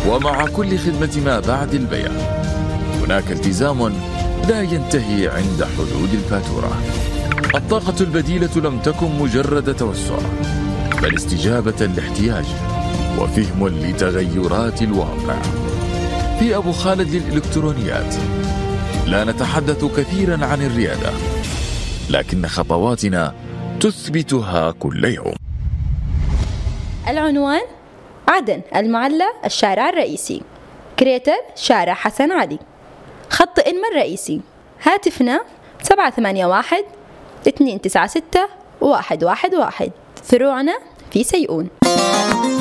ومع كل خدمة ما بعد البيع هناك التزام لا ينتهي عند حدود الفاتورة. الطاقة البديلة لم تكن مجرد توسع، بل استجابة لاحتياج وفهم لتغيرات الواقع. في أبو خالد للإلكترونيات لا نتحدث كثيرا عن الريادة، لكن خطواتنا تثبتها كل يوم. العنوان: عدن، المعلى، الشارع الرئيسي. كريتر: شارع حسن علي. خط إنما الرئيسي. هاتفنا 781-296-111. فروعنا في سيئون.